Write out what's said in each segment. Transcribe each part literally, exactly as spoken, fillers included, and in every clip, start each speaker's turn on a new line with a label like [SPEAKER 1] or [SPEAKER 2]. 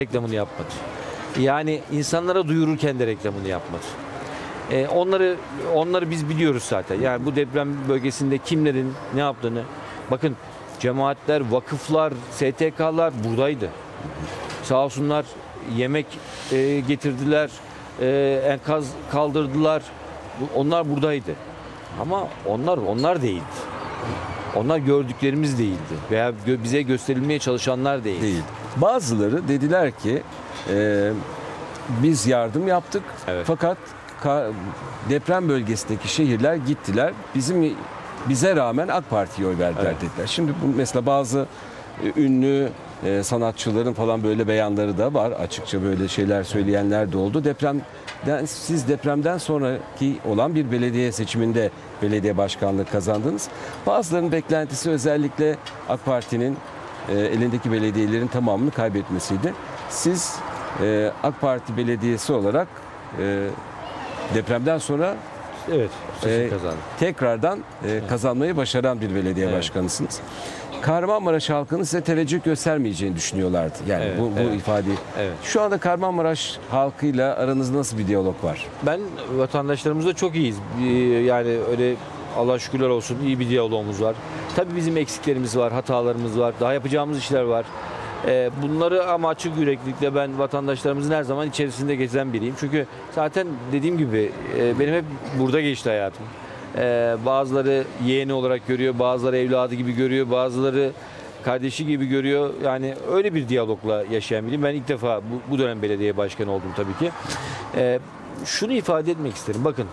[SPEAKER 1] reklamını yapmadı. Yani insanlara duyururken de reklamını yapmadı. Ee, onları onları biz biliyoruz zaten. Yani bu deprem bölgesinde kimlerin ne yaptığını. Bakın cemaatler, vakıflar, S T K'lar buradaydı. Sağ olsunlar yemek e, getirdiler, e, enkaz kaldırdılar. Bu- Onlar buradaydı. Ama onlar onlar değildi. Onlar gördüklerimiz değildi. Veya gö- bize gösterilmeye çalışanlar değildi.
[SPEAKER 2] Değil. Bazıları dediler ki e, biz yardım yaptık
[SPEAKER 1] Evet.
[SPEAKER 2] fakat ka- deprem bölgesindeki şehirler gittiler. Bizim bize rağmen AK Parti'ye oy verdiler
[SPEAKER 1] Evet.
[SPEAKER 2] dediler. Şimdi bu mesela bazı e, ünlü e, sanatçıların falan böyle beyanları da var. Açıkça böyle şeyler söyleyenler de oldu. Depremden siz depremden sonraki olan bir belediye seçiminde belediye başkanlığı kazandınız. Bazılarının beklentisi özellikle AK Parti'nin e, elindeki belediyelerin tamamını kaybetmesiydi. Siz e, AK Parti belediyesi olarak e, depremden sonra
[SPEAKER 1] Evet, seçim
[SPEAKER 2] e,
[SPEAKER 1] kazandı.
[SPEAKER 2] tekrardan e, kazanmayı başaran bir belediye
[SPEAKER 1] Evet.
[SPEAKER 2] başkanısınız. Kahramanmaraş halkının size teveccüh göstermeyeceğini düşünüyorlardı. Yani
[SPEAKER 1] Evet,
[SPEAKER 2] bu, bu
[SPEAKER 1] evet.
[SPEAKER 2] ifadeyi.
[SPEAKER 1] Evet.
[SPEAKER 2] Şu anda Kahramanmaraş halkıyla aranızda nasıl bir diyalog var?
[SPEAKER 1] Ben vatandaşlarımızla çok iyiyiz. Bir- Yani öyle Allah şükürler olsun iyi bir diyalogumuz var. Tabii bizim eksiklerimiz var, hatalarımız var, daha yapacağımız işler var. Ee, bunları ama açık yüreklilikle ben vatandaşlarımızın her zaman içerisinde gezen biriyim. Çünkü zaten dediğim gibi e, benim hep burada geçti hayatım. Ee, bazıları yeğeni olarak görüyor, bazıları evladı gibi görüyor, bazıları kardeşi gibi görüyor. Yani öyle bir diyalogla yaşayan biriyim. Ben ilk defa bu, bu dönem belediye başkanı oldum tabii ki. Ee, şunu ifade etmek isterim. Bakın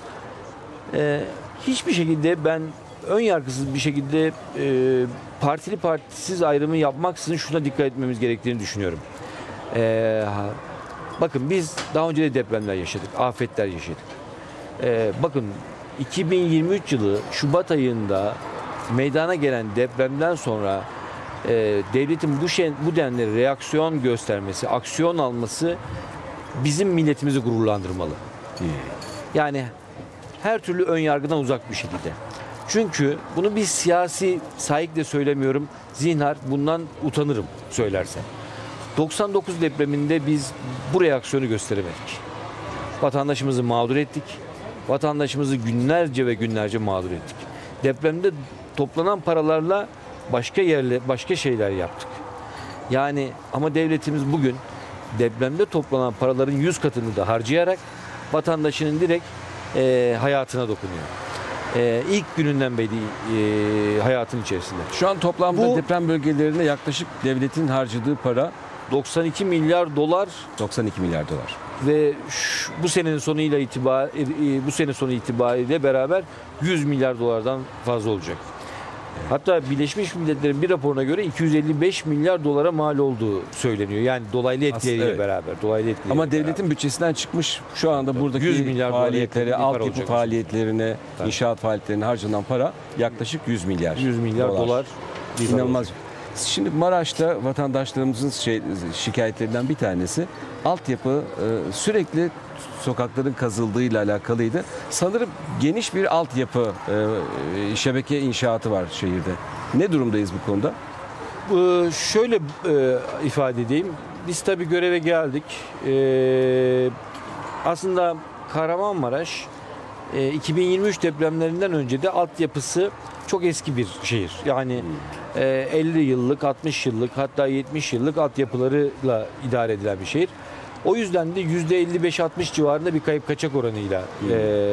[SPEAKER 1] e, hiçbir şekilde ben ön yargısız bir şekilde e, partili partisiz ayrımı yapmaksızın şuna dikkat etmemiz gerektiğini düşünüyorum. E, ha- bakın biz daha önce de depremler yaşadık, afetler yaşadık. E, bakın iki bin yirmi üç yılı Şubat ayında meydana gelen depremden sonra e, devletin bu şey, bu denli reaksiyon göstermesi, aksiyon alması bizim milletimizi gururlandırmalı. Yani her türlü ön yargıdan uzak bir şekilde. Çünkü bunu bir siyasi sahikle söylemiyorum. Zinhar bundan utanırım söylersem. doksan dokuz depreminde biz bu reaksiyonu gösteremedik. Vatandaşımızı mağdur ettik. Vatandaşımızı günlerce ve günlerce mağdur ettik. Depremde toplanan paralarla başka yerle başka şeyler yaptık. Yani ama devletimiz bugün depremde toplanan paraların yüz katını da harcayarak vatandaşının direkt e, hayatına dokunuyor. E, ilk gününden beri e, hayatın içerisinde.
[SPEAKER 2] Şu an toplamda
[SPEAKER 1] Bu-
[SPEAKER 2] deprem bölgelerinde yaklaşık devletin harcadığı para
[SPEAKER 1] doksan iki milyar dolar
[SPEAKER 2] doksan iki milyar dolar.
[SPEAKER 1] ve şu- bu senenin sonuyla itibar e, bu sene sonu itibariyle beraber yüz milyar dolardan fazla olacak. Hatta Birleşmiş Milletler'in bir raporuna göre iki yüz elli beş milyar dolara mal olduğu söyleniyor. Yani dolaylı etkileriyle
[SPEAKER 2] evet.
[SPEAKER 1] beraber, dolaylı etkileriyle
[SPEAKER 2] Ama
[SPEAKER 1] beraber.
[SPEAKER 2] devletin bütçesinden çıkmış şu anda buradaki
[SPEAKER 1] yüz milyar dolara yakın
[SPEAKER 2] faaliyetlere,
[SPEAKER 1] bir para
[SPEAKER 2] altyapı
[SPEAKER 1] olacak.
[SPEAKER 2] faaliyetlerine,
[SPEAKER 1] Tabii.
[SPEAKER 2] inşaat faaliyetlerine harcanan para yaklaşık yüz milyar.
[SPEAKER 1] yüz milyar dolar bir para
[SPEAKER 2] İnanılmaz.
[SPEAKER 1] olacak.
[SPEAKER 2] Şimdi Maraş'ta vatandaşlarımızın şey, şikayetlerinden bir tanesi altyapı e, sürekli sokakların kazıldığıyla alakalıydı. Sanırım geniş bir altyapı e, şebeke inşaatı var şehirde. Ne durumdayız bu konuda?
[SPEAKER 1] Ee, şöyle e, ifade edeyim. Biz tabii göreve geldik. Ee, aslında Kahramanmaraş e, iki bin yirmi üç depremlerinden önce de altyapısı çok eski bir şehir. Yani e, elli yıllık, altmış yıllık hatta yetmiş yıllık altyapılarıyla idare edilen bir şehir. O yüzden de yüzde elli beş altmış civarında bir kayıp kaçak oranıyla e,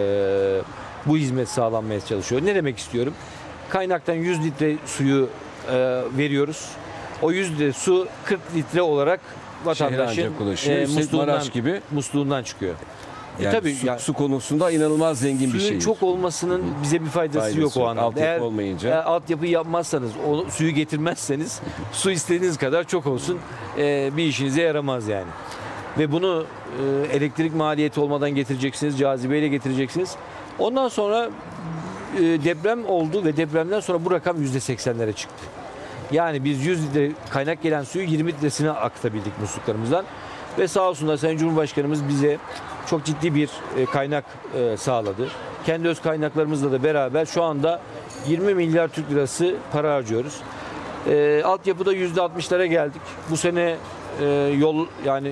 [SPEAKER 1] bu hizmet sağlanmaya çalışıyor. Ne demek istiyorum? Kaynaktan yüz litre suyu e, veriyoruz. O yüz litre su kırk litre olarak vatandaşın
[SPEAKER 2] ancak ulaşıyor. Üstelik
[SPEAKER 1] musluğundan,
[SPEAKER 2] Maraş gibi.
[SPEAKER 1] musluğundan çıkıyor.
[SPEAKER 2] Yani
[SPEAKER 1] e tabii
[SPEAKER 2] su,
[SPEAKER 1] yani
[SPEAKER 2] su konusunda inanılmaz zengin bir
[SPEAKER 1] suyun
[SPEAKER 2] şehir.
[SPEAKER 1] çok olmasının bize bir faydası,
[SPEAKER 2] Faydası
[SPEAKER 1] yok o
[SPEAKER 2] yok.
[SPEAKER 1] anlamda.
[SPEAKER 2] Altyapı
[SPEAKER 1] Eğer
[SPEAKER 2] olmayınca.
[SPEAKER 1] eğer altyapı yapmazsanız, o suyu getirmezseniz su istediğiniz kadar çok olsun e, bir işinize yaramaz yani. Ve bunu e, elektrik maliyeti olmadan getireceksiniz, cazibeyle getireceksiniz. Ondan sonra e, deprem oldu ve depremden sonra bu rakam yüzde seksenlere çıktı. Yani biz yüz litre kaynak gelen suyu yirmi litresine aktarabildik musluklarımızdan. Ve sağ olsunlar Sayın Cumhurbaşkanımız bize çok ciddi bir e, kaynak e, sağladı. Kendi öz kaynaklarımızla da beraber şu anda yirmi milyar Türk lirası para harcıyoruz. E, altyapıda yüzde altmışlara geldik. Bu sene e, yol yani